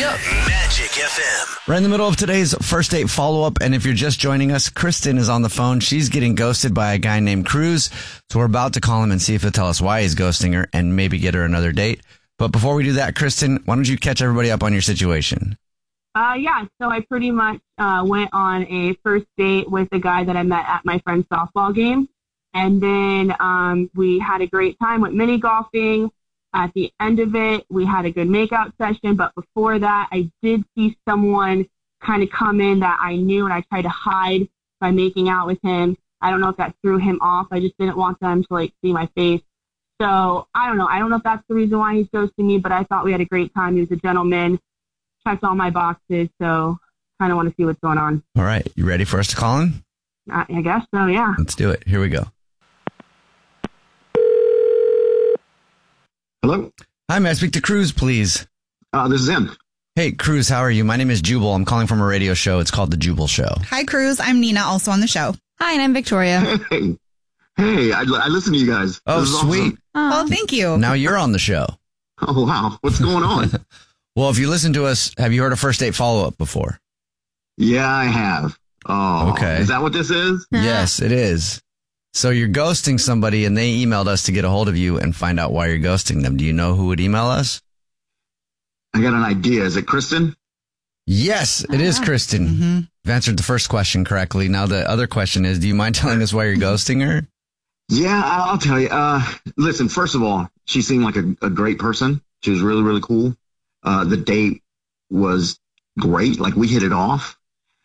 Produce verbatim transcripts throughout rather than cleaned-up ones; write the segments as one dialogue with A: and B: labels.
A: Yep. Magic F M.
B: We're in the middle of today's first date follow-up, and if you're just joining us, Kristen is on the phone. She's getting ghosted by a guy named Cruz, so we're about to call him and see if he'll tell us why he's ghosting her and maybe get her another date. But before we do that, Kristen, why don't you catch everybody up on your situation?
C: Uh, yeah, so I pretty much uh, went on a first date with a guy that I met at my friend's softball game. And then um, we had a great time, went mini golfing. At the end of it, we had a good makeout session. But before that, I did see someone kind of come in that I knew, and I tried to hide by making out with him. I don't know if that threw him off. I just didn't want them to, like, see my face. So I don't know. I don't know if that's the reason why he's ghosting me, but I thought we had a great time. He was a gentleman, checked all my boxes, so kind of want to see what's going on.
B: All right. You ready for us to call him?
C: I, I guess so, yeah.
B: Let's do it. Here we go.
D: Hello?
B: Hi, may I speak to Cruz, please?
D: Uh, this is him.
B: Hey, Cruz, how are you? My name is Jubal. I'm calling from a radio show. It's called The Jubal Show.
E: Hi, Cruz. I'm Nina, also on the show.
F: Hi, and I'm Victoria.
D: Hey, hey I, I listen to you guys.
B: Oh,
D: This is
B: sweet.
D: awesome.
E: Oh, thank you.
B: Now you're on the show.
D: Oh, wow. What's going on?
B: Well, if you listen to us, have you heard a first date follow-up before?
D: Yeah, I have. Oh,
B: Okay.
D: Is that what this is?
B: Yes, it is. So you're ghosting somebody, and they emailed us to get a hold of you and find out why you're ghosting them. Do you know who would email us?
D: I got an idea. Is it Kristen?
B: Yes, it is Kristen.
E: Mm-hmm.
B: You've answered the first question correctly. Now the other question is, do you mind telling us why you're ghosting her?
D: Yeah, I'll I'll tell you. Uh, listen, first of all, she seemed like a, a great person. She was really, really cool. Uh, the date was great. Like, we hit it off,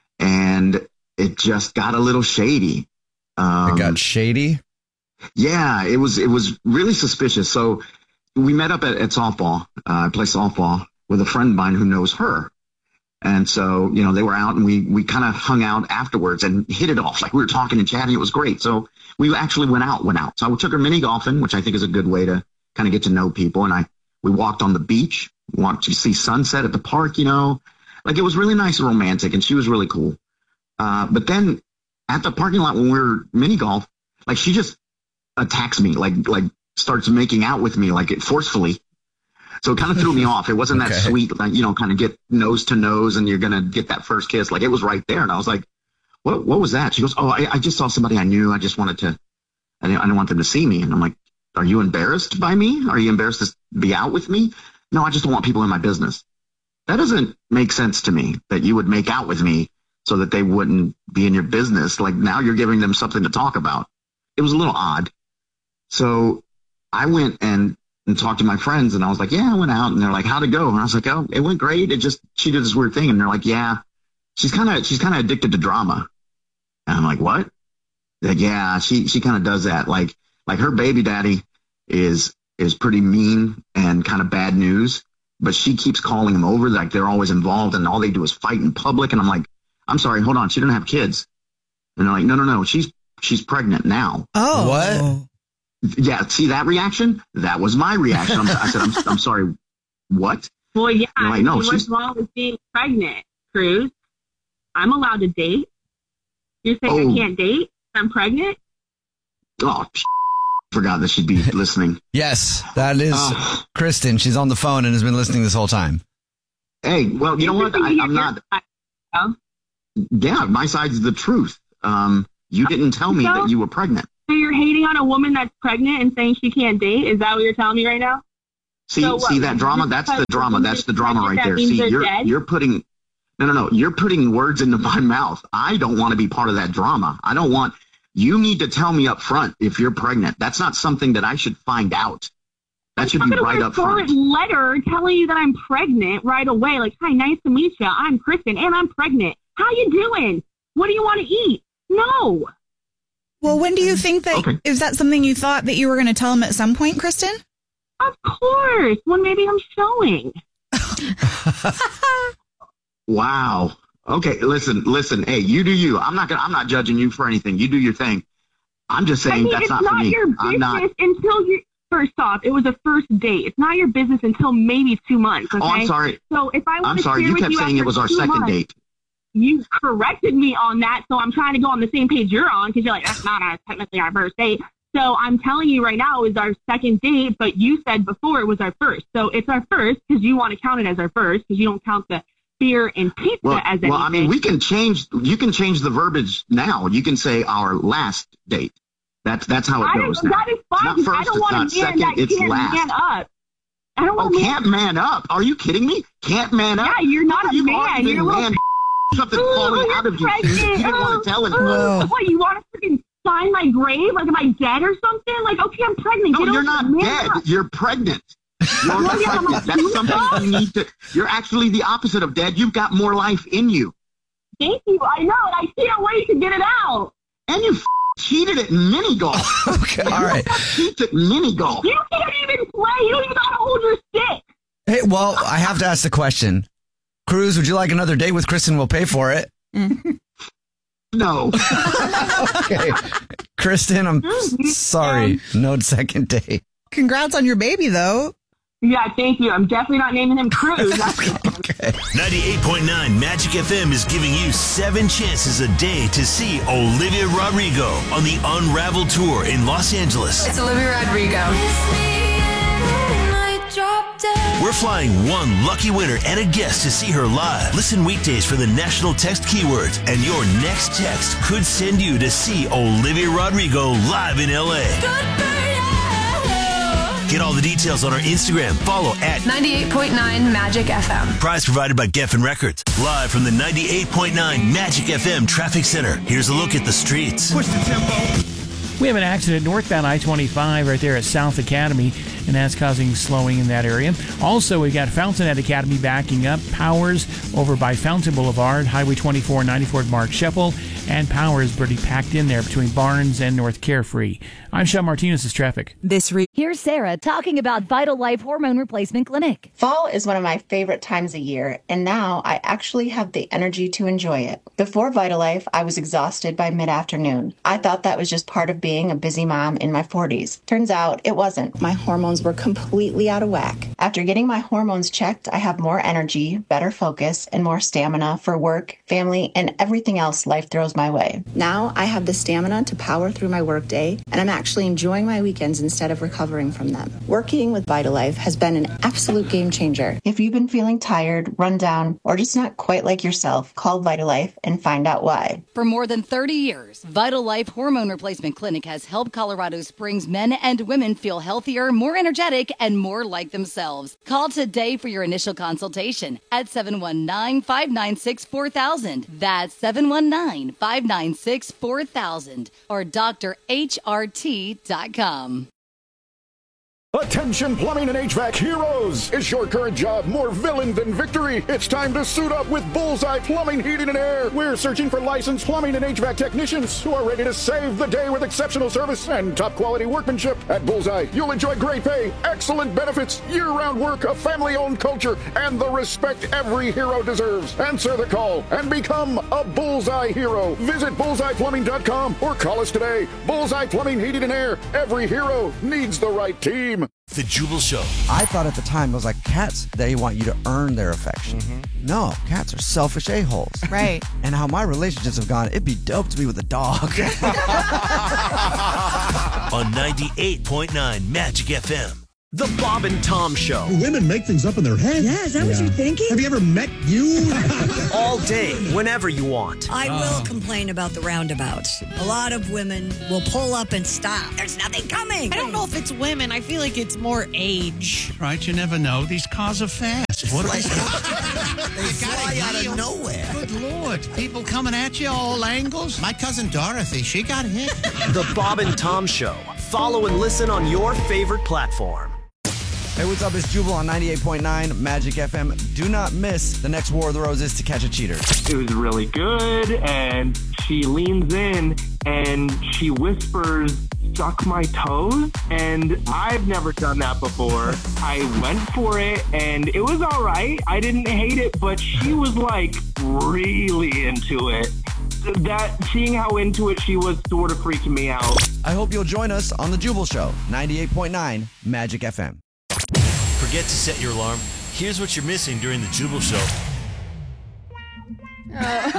D: and it just got a little shady. Um,
B: It got shady?
D: Yeah, it was it was really suspicious. So we met up at, at softball. Uh, I play softball with a friend of mine who knows her. And so, you know, they were out, and we, we kind of hung out afterwards and hit it off. Like, we were talking and chatting. It was great. So we actually went out, went out. So I took her mini golfing, which I think is a good way to kind of get to know people. And I we walked on the beach, walked to see sunset at the park, you know. Like, it was really nice and romantic, and she was really cool. Uh, but then at the parking lot when we were mini golf, like, she just attacks me, like like starts making out with me, like, it forcefully. So it kind of threw me off. It wasn't that
B: Okay.
D: sweet, like, you know, kind of get nose to nose and you're going to get that first kiss. Like, it was right there. And I was like, what What was that? She goes, oh, I, I just saw somebody I knew. I just wanted to, I didn't, I didn't want them to see me. And I'm like, are you embarrassed by me? Are you embarrassed to be out with me? No, I just don't want people in my business. That doesn't make sense to me, that you would make out with me so that they wouldn't be in your business. Like, now you're giving them something to talk about. It was a little odd. So I went and, and talked to my friends, and I was like, yeah, I went out. And they're like, how'd it go? And I was like, oh, it went great. It just, she did this weird thing. And they're like, yeah, she's kind of, she's kind of addicted to drama. And I'm like, what? They're like, yeah, she, she kind of does that. Like, like her baby daddy is, is pretty mean and kind of bad news, but she keeps calling him over. Like, they're always involved, and all they do is fight in public. And I'm like, I'm sorry, hold on. She didn't have kids. And they're like, no, no, no. She's, she's pregnant now.
E: Oh.
B: What?
D: Yeah, see that reaction? That was my reaction. I'm, I said, I'm, I'm sorry, what?
C: Well, yeah,
D: You're like, no,
C: what's
D: she's-
C: wrong with being pregnant, Cruz? I'm allowed to date. You're saying
D: Oh.
C: I can't date? I'm pregnant?
D: Oh, forgot that she'd be listening.
B: Yes, that is
D: Uh.
B: Kristen. She's on the phone and has been listening this whole time.
D: Hey, well, you know what? I, I'm not.
C: Oh.
D: Yeah, my side's the truth. Um, you didn't tell me that you were pregnant.
C: So you're hating on a woman that's pregnant and saying she can't date? Is that what you're telling me right now?
D: See,
C: So what,
D: see that drama?
C: just
D: That's
C: because
D: the
C: the
D: drama.
C: woman
D: That's
C: is
D: the drama
C: pregnant,
D: right
C: that
D: there.
C: means
D: See,
C: they're
D: you're
C: dead?
D: you're putting no, no, no. You're putting words into my mouth. I don't want to be part of that drama. I don't want. You need to tell me up front if you're pregnant. That's not something that I should find out. That should
C: I'm
D: be
C: gonna
D: right
C: write
D: up
C: a short
D: front.
C: letter telling you that I'm pregnant right away. Like, hi, nice to meet you. I'm Kristen, and I'm pregnant. How you doing? What do you want to eat? No.
E: Well, when do you think that,
D: Okay.
E: is that something you thought that you were going to tell him at some point, Kristen?
C: Of course. When maybe I'm showing.
D: Wow. Okay, listen, listen. Hey, you do you. I'm not gonna. I'm not judging you for anything. You do your thing. I'm just saying
C: I mean,
D: that's
C: it's
D: not,
C: not,
D: for me.
C: your business
D: I'm not.
C: until you. First off, it was a first date. It's not your business until maybe two months. Okay?
D: Oh, I'm sorry.
C: So if I want
D: I'm
C: to
D: sorry.
C: share
D: You
C: with
D: kept
C: you
D: saying
C: after
D: it was our
C: two
D: second
C: months,
D: date.
C: You corrected me on that, so I'm trying to go on the same page you're on because you're like, that's not a, technically our first date. So I'm telling you right now, it was our second date, but you said before it was our first. So it's our first because you want to count it as our first because you don't count the beer and pizza
D: well,
C: as anything.
D: Well, I mean, we can change, you can change the verbiage now. You can say our last date. That's, that's how it
C: I
D: goes
C: don't,
D: now.
C: That is fine.
D: It's not first,
C: I don't
D: it's
C: want
D: not
C: a man
D: second,
C: that
D: it's
C: can't
D: last.
C: man up. I don't
D: Oh,
C: want
D: can't man up? Are you kidding me? Can't man up?
C: Yeah, you're not a
D: You've
C: man.
D: already been
C: You're a little
D: man. Something
C: Ooh,
D: falling
C: you're
D: out of you.
C: pregnant.
D: You didn't want to tell it.
E: Whoa.
C: What, you want to freaking sign my grave? Like, am I dead or something? Like, okay, I'm pregnant.
D: No,
C: Get
D: you're
C: over
D: not
C: it, man
D: dead.
C: up.
D: You're pregnant. You're
C: Well, yeah,
D: pregnant.
C: I'm
D: That's
C: a
D: something you need to. You're actually the opposite of dead. You've got more life in you.
C: Thank you. I know, and I can't wait to get it out.
D: And you f- cheated at mini golf.
B: Okay, all right.
D: Cheated at mini golf.
C: You can't even play. You don't even know how to hold your stick.
B: Hey, well, I have to ask the question. Cruz, would you like another date with Kristen? We'll pay for it.
D: No.
B: Okay. Kristen, I'm sorry. No second date.
E: Congrats on your baby, though.
C: Yeah, thank you. I'm definitely not naming him Cruz. That's
B: Okay.
A: ninety-eight point nine Magic F M is giving you seven chances a day to see Olivia Rodrigo on the Unravel Tour in Los Angeles.
F: It's Olivia Rodrigo.
A: We're flying one lucky winner and a guest to see her live. Listen weekdays for the national text keywords, and your next text could send you to see Olivia Rodrigo live in L A. Get all the details on our Instagram. Follow at
F: ninety-eight point nine Magic F M.
A: Prize provided by Geffen Records. Live from the ninety-eight point nine Magic F M Traffic Center. Here's a look at the streets.
G: Push the tempo. We have an accident northbound I twenty-five right there at South Academy, and that's causing slowing in that area. Also, we've got Fountainhead Academy backing up. Powers over by Fountain Boulevard, Highway twenty-four ninety-four at Mark Sheffel, and Powers pretty packed in there between Barnes and North Carefree. I'm Sean Martinez's traffic.
H: This re-
I: Here's Sarah talking about Vital Life Hormone Replacement Clinic.
J: Fall is one of my favorite times of year, and now I actually have the energy to enjoy it. Before Vital Life, I was exhausted by mid-afternoon. I thought that was just part of being a busy mom in my forties. Turns out it wasn't. My hormones were completely out of whack. After getting my hormones checked, I have more energy, better focus, and more stamina for work, family, and everything else life throws my way. Now I have the stamina to power through my workday, and I'm actually enjoying my weekends instead of recovering from them. Working with Vitalife has been an absolute game changer. If you've been feeling tired, run down, or just not quite like yourself, call Vitalife and find out why.
I: For more than thirty years, Vital Life Hormone Replacement Clinic has helped Colorado Springs men and women feel healthier, more energetic, and more like themselves. Call today for your initial consultation at seven one nine, five nine six, four thousand. That's seven one nine, five nine six, four thousand or D R H R T dot com.
K: Attention plumbing and H V A C heroes! Is your current job more villain than victory? It's time to suit up with Bullseye Plumbing, Heating, and Air. We're searching for licensed plumbing and H V A C technicians who are ready to save the day with exceptional service and top quality workmanship. At Bullseye, you'll enjoy great pay, excellent benefits, year-round work, a family-owned culture, and the respect every hero deserves. Answer the call and become a Bullseye hero. Visit bullseye plumbing dot com or call us today. Bullseye Plumbing, Heating, and Air. Every hero needs the right team.
A: The Jubal Show.
B: I thought at the time, it was like cats, they want you to earn their affection. No, cats are selfish a-holes.
E: Right.
B: And how my relationships have gone, it'd be dope to be with a dog.
A: On ninety-eight point nine Magic F M.
L: The Bob and Tom Show.
M: Women make things up in their head.
N: Yeah, is that what you're thinking?
M: Have you ever met you?
L: All day, whenever you want.
N: I will complain about the roundabouts. A lot of women will pull up and stop. There's nothing coming.
O: I don't know if it's women. I feel like it's more age.
P: Right, you never know. These cars are fast. What
Q: like, they fly out of nowhere.
P: Good Lord. People coming at you all angles. My cousin Dorothy, she got hit.
L: The Bob and Tom Show. Follow and listen on your favorite platform.
B: Hey, what's up? It's Jubal on ninety-eight point nine Magic F M. Do not miss the next War of the Roses to catch a cheater.
R: It was really good, and she leans in and she whispers, "Suck my toes," and I've never done that before. I went for it, and it was all right. I didn't hate it, but she was like really into it. That seeing how into it she was sort of freaking me out.
B: I hope you'll join us on the Jubal Show, ninety-eight point nine Magic F M.
A: Forget to set your alarm. Here's what you're missing during the Jubal Show.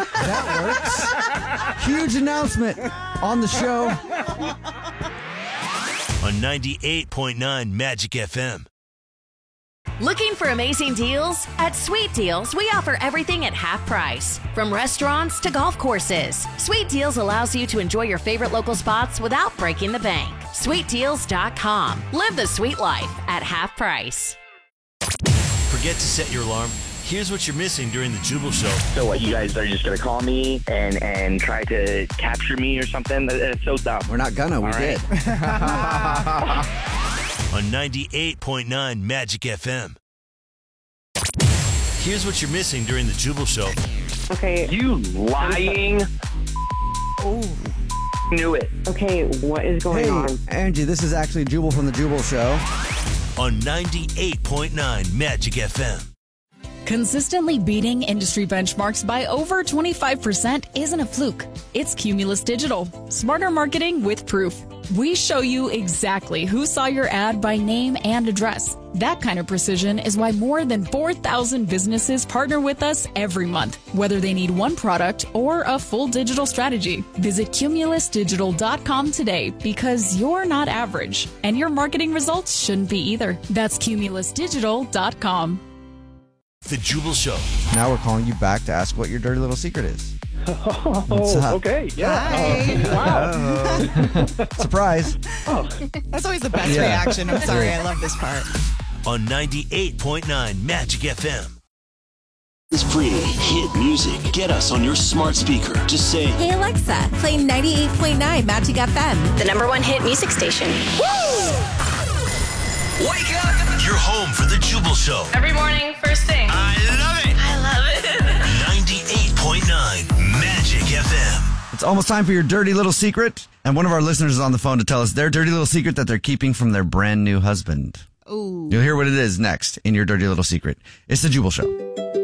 B: That works. Huge announcement on the show.
A: on ninety-eight point nine Magic F M.
H: Looking for amazing deals? At Sweet Deals, we offer everything at half price. From restaurants to golf courses, Sweet Deals allows you to enjoy your favorite local spots without breaking the bank. sweet deals dot com. Live the sweet life at half price.
A: Forget to set your alarm? Here's what you're missing during the Jubal Show.
S: So what, you guys are just going to call me and, and try to capture me or something? That- That's so dumb.
B: We're not gonna, we
S: All right.
B: did.
A: On ninety-eight point nine Magic F M. Here's what you're missing during the Jubal Show.
S: Okay. You lying.
E: Oh.
S: Knew it.
T: Okay, what is going
B: Hey,
T: on?
B: Angie, this is actually Jubal from the Jubal Show.
A: On ninety-eight point nine Magic F M.
U: Consistently beating industry benchmarks by over twenty-five percent isn't a fluke. It's Cumulus Digital. Smarter marketing with proof. We show you exactly who saw your ad by name and address. That kind of precision is why more than four thousand businesses partner with us every month, whether they need one product or a full digital strategy. Visit cumulus digital dot com today because you're not average, and your marketing results shouldn't be either. That's cumulus digital dot com.
A: The Jubal Show.
B: Now we're calling you back to ask what your dirty little secret is.
S: Oh,
B: What's up?
S: okay. Yeah.
E: Hi.
S: Oh, wow.
B: Oh. Surprise.
S: Oh.
E: That's always the best
B: Yeah.
E: reaction. I'm sorry. I love this part.
A: On ninety-eight point nine Magic F M. It's free hit music. Get us on your smart speaker. Just say,
V: Hey Alexa, play ninety-eight point nine Magic F M.
F: The number one hit music station.
A: wake up. You're home for the Jubal Show.
F: Every morning, first thing.
A: I love it.
F: I love it.
A: ninety-eight point nine Magic F M.
B: It's almost time for your dirty little secret. And one of our listeners is on the phone to tell us their dirty little secret that they're keeping from their brand new husband.
E: Ooh.
B: You'll hear what it is next in your dirty little secret. It's the Jubal Show.